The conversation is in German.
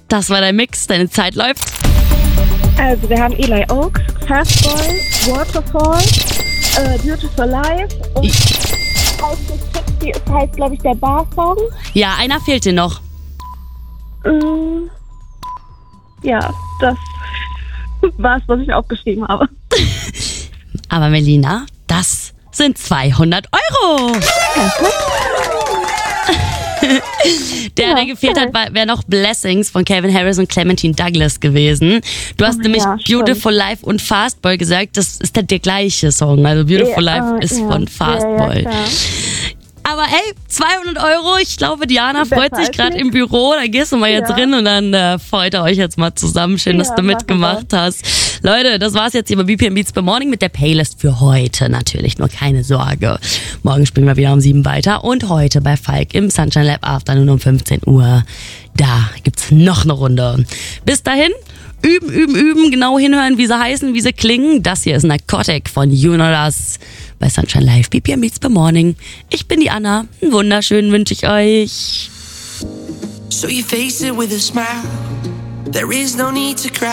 Das war dein Mix, deine Zeit läuft. Also wir haben Eli Oaks, Fastball, Waterfall, Beautiful Life und heißt nicht Sexy, es heißt glaube ich der Bar-Song. Ja, einer fehlt dir noch. Ja, das war es, was ich aufgeschrieben habe. Aber Melina, das sind 200 Euro. Der gefehlt hat, wäre noch Blessings von Calvin Harris und Clementine Douglas gewesen. Du hast nämlich Beautiful Life und Fastball gesagt. Das ist der gleiche Song. Also Beautiful Life ist von Fastball. Ja, aber ey, 200 Euro. Ich glaube, Diana freut sich gerade im Büro. Da gehst du mal jetzt drin und dann freut ihr euch jetzt mal zusammen. Schön, dass du mitgemacht hast. Leute, das war's jetzt hier bei BPM Beats by Morning mit der Playlist für heute. Natürlich, nur keine Sorge. Morgen spielen wir wieder um 7 weiter. Und heute bei Falk im Sunshine Lab Afternoon um 15 Uhr. Da gibt's noch eine Runde. Bis dahin, üben, genau hinhören, wie sie heißen, wie sie klingen. Das hier ist Narcotic von You Know Us bei Sunshine Live, BPM Beats by Morning. Ich bin die Anna. Einen wunderschönen wünsche ich euch. So you face it with a smile. There is no need to cry.